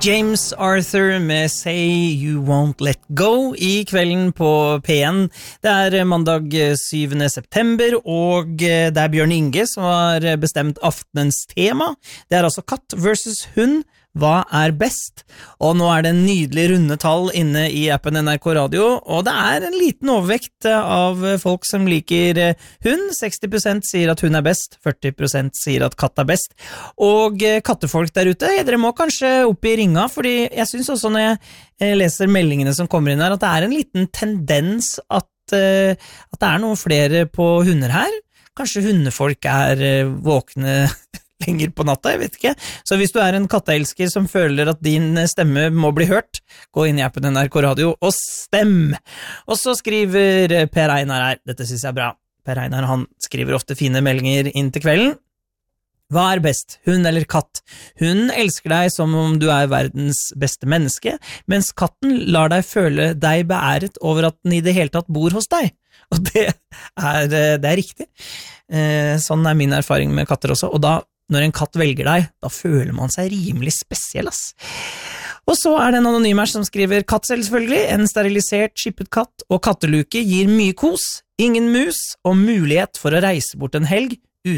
James Arthur med Say You Won't Let Go I kvelden på P1. Det mandag 7. september, og det Bjørn Inge som har bestemt aftenens tema. Det altså katt versus hund. Hva best? Og nå det en nydelig runde tall inne I appen NRK Radio, og det en liten overvekt av folk som liker hund. 60% sier at hund best, 40% sier at katt best. Og kattefolk der ute, dere må kanskje opp I ringa, fordi jeg synes også når jeg leser meldingene som kommer inn her, at det en liten tendens at det noen flere på hunder her. Kanskje hundefolk våkne lenger på natta, jeg vet ikke. Så hvis du en katteelsker som føler at din stemme må bli hørt, gå inn I appen NRK Radio og stem! Og så skriver Per Einar her, dette synes jeg bra. Per Einar, han skriver ofte fine meldinger inn til kvelden. Hva best, hund eller katt? Hunden elsker deg som om du verdens beste menneske, mens katten lar deg føle deg beæret over at den I det hele tatt bor hos deg. Og det riktig. Sånn min erfaring med katter også, og da når en katt velger deg, da føler man seg rimelig spesiell, ass. Og så det en anonym her som skriver katt selvfølgelig, en sterilisert, chippet katt og katteluke gir mye kos, ingen mus og mulighet for å reise bort en helg